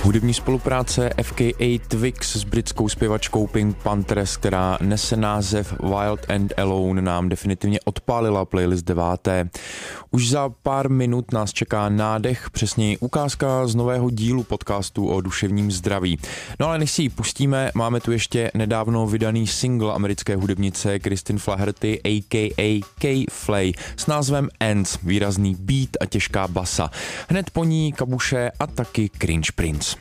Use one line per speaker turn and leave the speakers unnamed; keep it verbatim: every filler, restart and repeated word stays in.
Hudební spolupráce F K A Twigs s britskou zpěvačkou Pink Panthers, která nese název Wild and Alone, nám definitivně odpálila playlist deváté. Už za pár minut nás čeká nádech, přesněji ukázka z nového dílu podcastu o duševním zdraví. No ale než si ji pustíme, máme tu ještě nedávno vydaný single americké hudebnice Kristin Flaherty a k a. K-Flay s názvem Ends, výrazný beat a těžká basa. Hned po ní Kabuše a taky Cringe Prince.